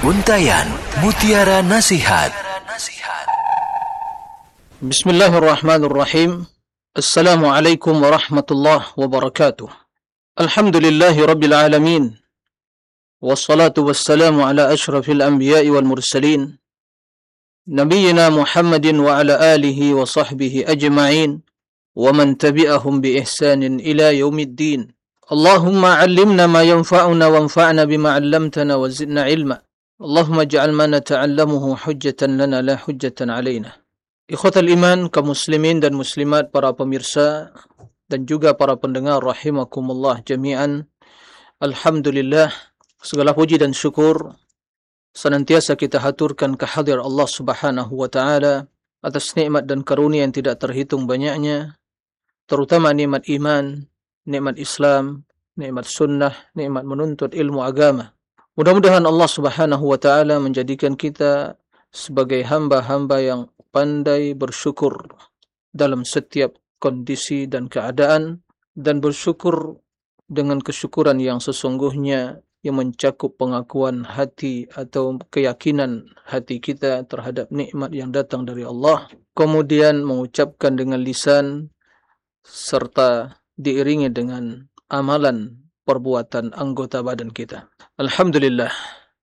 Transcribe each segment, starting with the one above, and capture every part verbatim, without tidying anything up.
Untaian Mutiara Nasihat. Bismillahirrahmanirrahim. Assalamualaikum warahmatullahi wabarakatuh. Alhamdulillahi rabbil alamin. Wassalatu wassalamu ala ashrafil anbiya'i wal mursalin. Nabiyyina Muhammadin wa ala alihi wa sahbihi ajma'in. Wa man tabi'ahum bi ihsanin ila yaumiddin. Allahumma 'allimna ma yanfa'una wanfa'na bima 'allamtana wa zidna ilma. Allahumma ja'al ma nata'allamuhu hujjatan lana la hujjatan alaina. Ikhwatal iman, kaum muslimin dan muslimat, para pemirsa dan juga para pendengar rahimakumullah jami'an. Alhamdulillah, segala puji dan syukur senantiasa kita haturkan kehadir Allah Subhanahu wa taala atas nikmat dan karunia yang tidak terhitung banyaknya, terutama nikmat iman, nikmat Islam, nikmat sunnah, nikmat menuntut ilmu agama. Mudah-mudahan Allah Subhanahu wa taala menjadikan kita sebagai hamba-hamba yang pandai bersyukur dalam setiap kondisi dan keadaan, dan bersyukur dengan kesyukuran yang sesungguhnya yang mencakup pengakuan hati atau keyakinan hati kita terhadap nikmat yang datang dari Allah, kemudian mengucapkan dengan lisan serta diiringi dengan amalan perbuatan anggota badan kita. Alhamdulillah,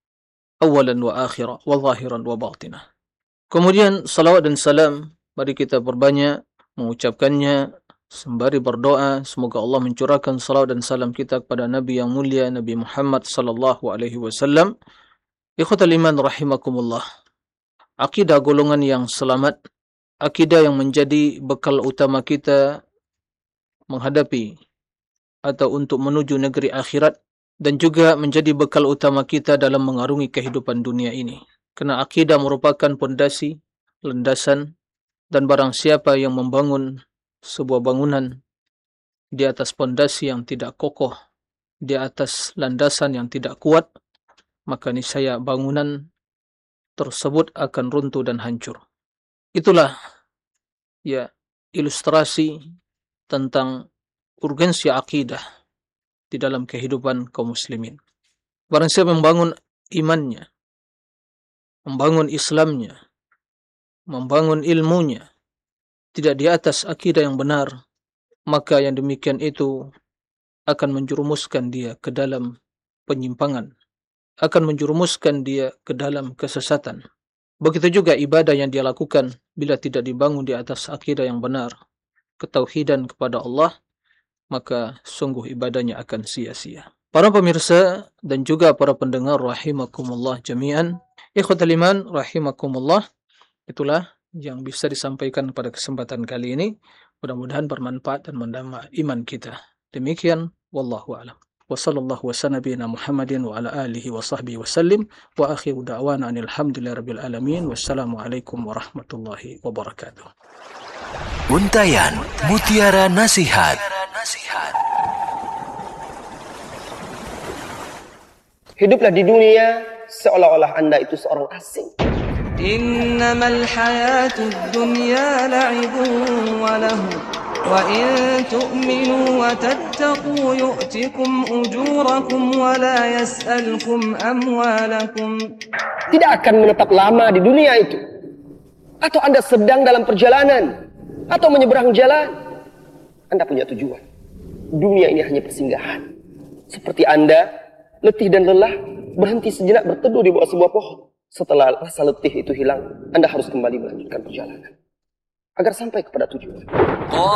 awalan wa akhira, wa zahiran wa batinah. Kemudian salawat dan salam mari kita perbanyak mengucapkannya sembari berdoa semoga Allah mencurahkan salawat dan salam kita kepada Nabi yang mulia, Nabi Muhammad sallallahu alaihi wasallam. Ikhwatal iman rahimakumullah. Akidah golongan yang selamat, akidah yang menjadi bekal utama kita menghadapi atau untuk menuju negeri akhirat, dan juga menjadi bekal utama kita dalam mengarungi kehidupan dunia ini. Kerana akidah merupakan pondasi, landasan, dan barang siapa yang membangun sebuah bangunan di atas pondasi yang tidak kokoh, di atas landasan yang tidak kuat, maka niscaya bangunan tersebut akan runtuh dan hancur. Itulah ya ilustrasi tentang urgensi akidah di dalam kehidupan kaum muslimin. Barang siapa membangun imannya, membangun Islamnya, membangun ilmunya tidak di atas akidah yang benar, maka yang demikian itu akan menjerumuskan dia ke dalam penyimpangan, akan menjerumuskan dia ke dalam kesesatan. Begitu juga ibadah yang dia lakukan bila tidak dibangun di atas akidah yang benar, ketauhidan kepada Allah, maka sungguh ibadahnya akan sia-sia. Para pemirsa dan juga para pendengar rahimakumullah jami'an, ikhwatal iman rahimakumullah, itulah yang bisa disampaikan pada kesempatan kali ini. Mudah-mudahan bermanfaat dan menambah iman kita. Demikian, wallahu a'lam. Wa sallallahu wa sanabina Muhammadin wa ala alihi wa sahbihi wa sallim. Wa akhiru da'wana anilhamdulillahi rabbil alamin. Wassalamualaikum warahmatullahi wabarakatuh. Untaian Mutiara Nasihat. Hiduplah di dunia seolah-olah Anda itu seorang asing. Innamal hayatud dunya la'ibun wa lahu wa in tu'minu wa tattaqu yu'tikum ujurakum wa la yas'alkum amwalakum. Tidak akan menetap lama di dunia itu. Atau Anda sedang dalam perjalanan atau menyeberang jalan, Anda punya tujuan. Dunia ini hanya persinggahan. Seperti Anda letih dan lelah, berhenti sejenak berteduh di bawah sebuah pohon. Setelah rasa letih itu hilang, Anda harus kembali melanjutkan perjalanan agar sampai kepada tujuan.